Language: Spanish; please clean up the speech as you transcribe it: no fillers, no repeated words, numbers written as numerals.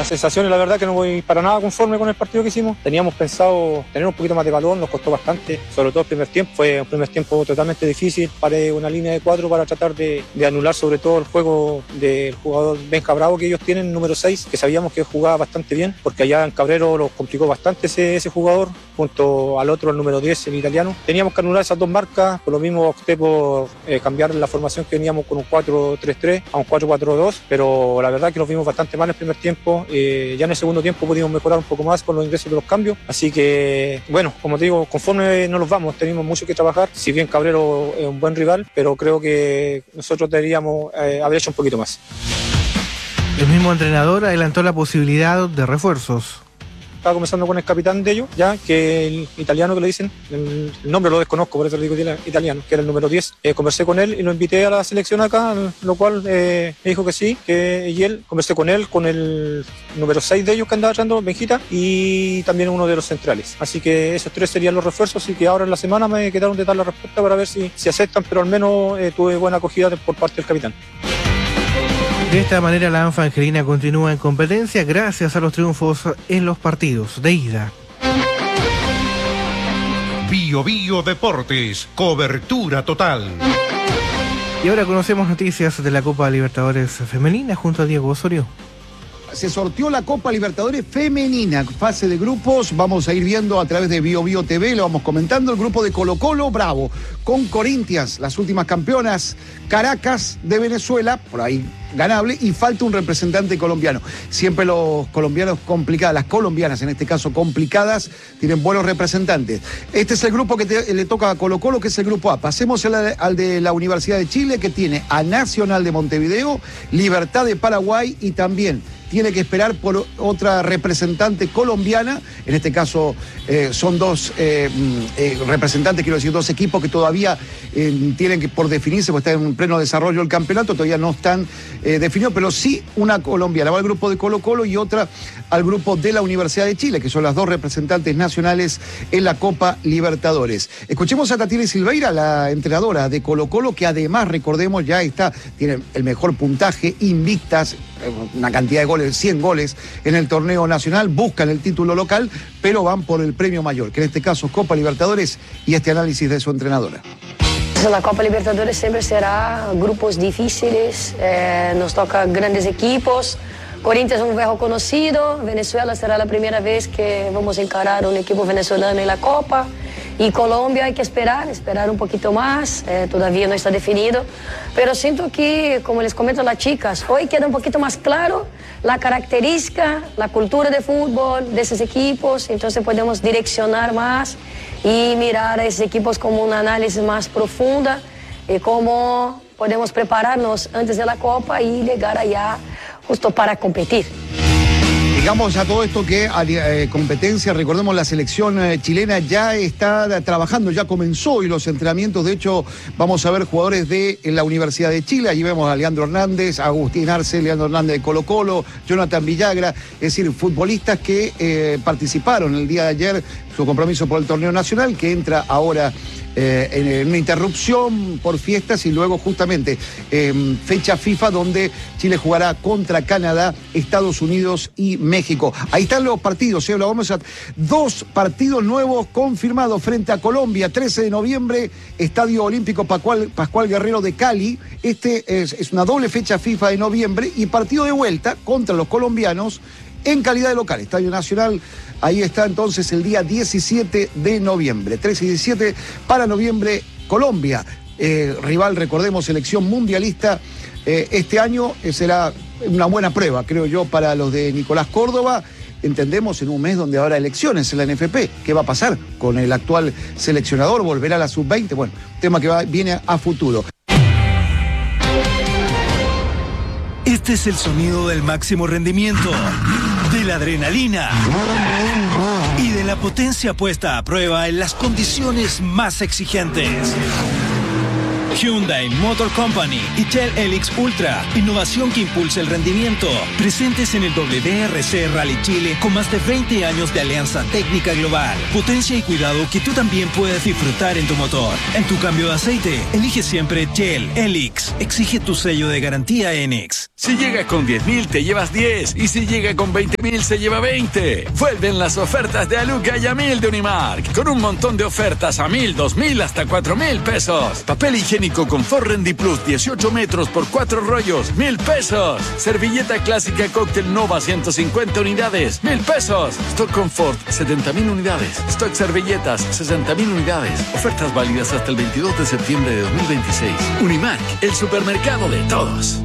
Las sensaciones, la verdad que no voy para nada conforme con el partido que hicimos. Teníamos pensado tener un poquito más de balón, nos costó bastante, sobre todo el primer tiempo. Fue un primer tiempo totalmente difícil. Paré una línea de 4 para tratar de anular sobre todo el juego del jugador Benja Bravo que ellos tienen, número 6, que sabíamos que jugaba bastante bien, porque allá en Cabrero los complicó bastante ese jugador, junto al otro, el número 10, el italiano. Teníamos que anular esas dos marcas, por lo mismo opté por cambiar la formación que veníamos con un 4-3-3 a un 4-4-2, pero la verdad que nos vimos bastante mal en el primer tiempo. Ya en el segundo tiempo pudimos mejorar un poco más con los ingresos de los cambios, así que bueno, como te digo, conforme no los vamos, tenemos mucho que trabajar. Si bien Cabrero es un buen rival, pero creo que nosotros deberíamos haber hecho un poquito más. El mismo entrenador adelantó la posibilidad de refuerzos. Estaba conversando con el capitán de ellos, ya que el italiano que le dicen, el nombre lo desconozco, por eso le digo italiano, que era el número 10. Conversé con él y lo invité a la selección acá, lo cual me dijo que sí, y él, conversé con él, con el número 6 de ellos que andaba echando, Benjita, y también uno de los centrales. Así que esos 3 serían los refuerzos, y que ahora en la semana me quedaron de dar la respuesta para ver si aceptan, pero al menos tuve buena acogida por parte del capitán. De esta manera la ANFA Angelina continúa en competencia gracias a los triunfos en los partidos de ida. Bio Bio Deportes, cobertura total. Y ahora conocemos noticias de la Copa Libertadores Femenina junto a Diego Osorio. Se sorteó la Copa Libertadores Femenina, fase de grupos. Vamos a ir viendo a través de Bio Bio TV, lo vamos comentando. El grupo de Colo-Colo, Bravo, con Corinthians, las últimas campeonas, Caracas de Venezuela, por ahí ganable, y falta un representante colombiano. Siempre los colombianos complicados, las colombianas en este caso complicadas, tienen buenos representantes. Este es el grupo que le toca a Colo-Colo, que es el grupo A. Pasemos al de la Universidad de Chile, que tiene a Nacional de Montevideo, Libertad de Paraguay, y también tiene que esperar por otra representante colombiana. En este caso son dos representantes, quiero decir, dos equipos que todavía tienen que por definirse, porque está en pleno desarrollo el campeonato, todavía no están definidos, pero sí una colombiana va al grupo de Colo-Colo y otra al grupo de la Universidad de Chile, que son las dos representantes nacionales en la Copa Libertadores. Escuchemos a Tatiana Silveira, la entrenadora de Colo-Colo, que además, recordemos, ya tiene el mejor puntaje, invictas, una cantidad de goles, 100 goles en el torneo nacional, buscan el título local, pero van por el premio mayor, que en este caso es Copa Libertadores, y este análisis de su entrenadora. La Copa Libertadores siempre será grupos difíciles, nos toca grandes equipos. Corinthians es un viejo conocido, Venezuela será la primera vez que vamos a encarar un equipo venezolano en la Copa. Y Colombia hay que esperar un poquito más, todavía no está definido. Pero siento que, como les comento a las chicas, hoy queda un poquito más claro la característica, la cultura de fútbol de esos equipos, entonces podemos direccionar más y mirar a esos equipos como un análisis más profunda y cómo podemos prepararnos antes de la Copa y llegar allá justo para competir. Digamos a todo esto que competencia, recordemos, la selección chilena ya está trabajando, ya comenzó hoy los entrenamientos. De hecho, vamos a ver jugadores de la Universidad de Chile. Allí vemos a Leandro Hernández, a Agustín Arce, Leandro Hernández de Colo-Colo, Jonathan Villagra, es decir, futbolistas que participaron el día de ayer, su compromiso por el torneo nacional, que entra ahora en una interrupción por fiestas, y luego justamente fecha FIFA donde Chile jugará contra Canadá, Estados Unidos y México. Ahí están los partidos, vamos a 2 partidos nuevos confirmados frente a Colombia, 13 de noviembre, Estadio Olímpico Pascual Guerrero de Cali. Este es una doble fecha FIFA de noviembre, y partido de vuelta contra los colombianos en calidad de local, Estadio Nacional. Ahí está entonces el día 17 de noviembre, 13 y 17 para noviembre, Colombia. Rival, recordemos, selección mundialista. Este año será una buena prueba, creo yo, para los de Nicolás Córdoba. Entendemos en un mes donde habrá elecciones en la NFP. ¿Qué va a pasar con el actual seleccionador? ¿Volverá a la sub-20? Bueno, tema que viene a futuro. Este es el sonido del máximo rendimiento, de la adrenalina y de la potencia puesta a prueba en las condiciones más exigentes. Hyundai Motor Company y Shell Helix Ultra, innovación que impulsa el rendimiento. Presentes en el WRC Rally Chile con más de 20 años de alianza técnica global. Potencia y cuidado que tú también puedes disfrutar en tu motor. En tu cambio de aceite, elige siempre Shell Helix. Exige tu sello de garantía ENEX. Si llega con 10.000 te llevas 10 y si llega con 20.000 se lleva 20. Vuelven las ofertas de Aluca y a 1.000 de Unimark, con un montón de ofertas a 1.000, 2.000 hasta 4.000 pesos. Papel higiénico Confort Rendi Plus 18 metros por 4 rollos, 1.000 pesos. Servilleta clásica Cóctel Nova 150 unidades, 1.000 pesos. Stock Confort 70.000 unidades. Stock servilletas 60.000 unidades. Ofertas válidas hasta el 22 de septiembre de 2026. Unimark, el supermercado de todos.